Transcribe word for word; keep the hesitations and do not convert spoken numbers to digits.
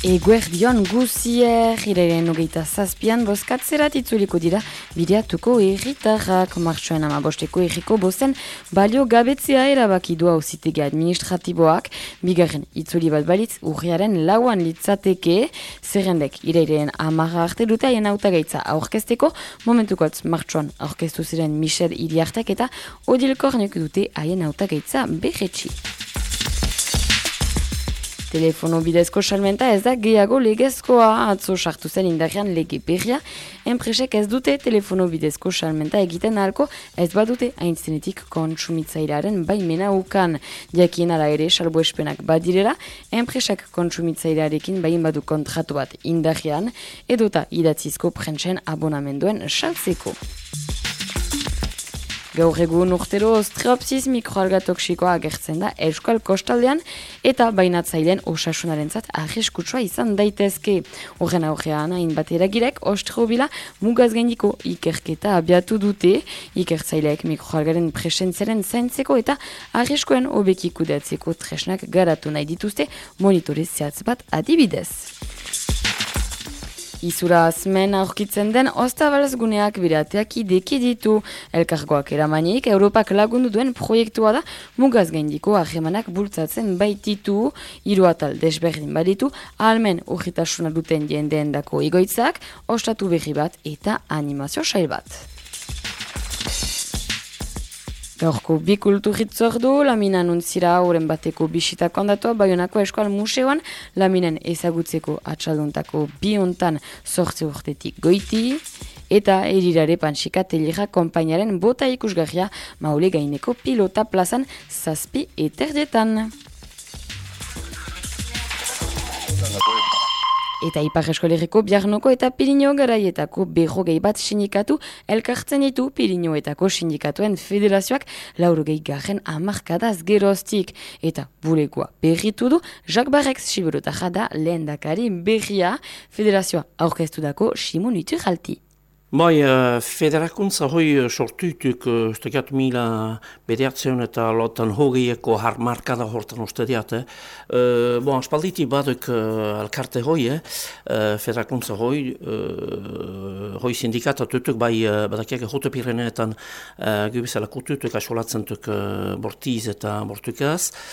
Eguerdion guzier, irairen hogeita zazpian bozkatzerat itzuliko dira bideatuko erritarrak. Martxoen amabosteko erriko bozen balio gabetzea erabaki du auzitegi administratiboak. Bigarren itzuli bat balitz urriaren lauan litzateke, zerrendek irairen amarra arte dute haien hautagaitza aurkezteko. Momentukotz martxoan aurkeztu ziren Michel Iriartek eta Odil Kornek dute haien hautagaitza berretsi. Telefono bidezko salmenta ez da gehiago legezkoa, atzo sartu zen indarrean lege berria. Enpresek ez dute telefono bidezko salmenta egiten ahalko, ez badute haintzenetik kontsumitzailearen baimena ukan. Jakien ala ere salbuespenak badirela, enpresak kontsumitzailearekin bain badu kontratu bat indarrean, edota idatzizko prentsen abonamenduen saltzeko. Gaur egun urtero Ostreopsis mikroalga toksikoa agertzen da Euskal Kostaldean eta bainatzaileen osasunarentzat arriskutsua izan daitezke. Horren aurrean hainbat eragilek Ostreobila mugaz gaindiko ikerketa abiatu dute, ikertzaileek mikroalgaren presentziaren zaintzeko eta arriskuen hobeki kudeatzeko tresnak garatu nahi dituzte monitore zehatz bat adibidez. Izura azmen aurkitzen den ostabalaz guneak birateak ideki ditu. Elkargoak eramanik, Europak lagundu duen proiektua da mugaz gaindiko ahemanak bultzatzen baititu, hiru atal desberdin baditu, ahalmen urritasuna duten jendeen dako egoitzak, ostatu berri bat eta animazio sail bat. Gaurko bi kulturritzordu, laminan untzira horren bateko bisita kondatua Baionako Eskual Museoan, laminen ezagutzeko atxalduntako bi hontan sortze urtetik goiti, eta erirare panxika telera konpainaren bota ikusgarria maule gaineko pilota plazan zazpi eterdetan. Eta Ipar Eskolerriko Biarnoko eta Pirinio garaietako berrogei bat sindikatu elkartzen ditu Pirinioetako sindikatuen federazioak laurogei garren hamarkadaz geroztik. Eta bulegoa berritu du, Jacques Barrex Siberotarra da lehendakari berria federazioa aurkeztu dako Simon Iturralti. Bai, uh, federakuntza hoi sortutuk, uh, stegat mila bederatzeun eta lotan hogeieko harmarkada hortan uste diat. Eh? Uh, bon, aspalditi baduk uh, alkarte hoi, eh? uh, federakuntza hoi, uh, hoi sindikata tutuk, bai uh, badakiak Hoto Pireneetan uh, gubizela kututuk asolatzen tuk uh, bortiz eta bortukaz.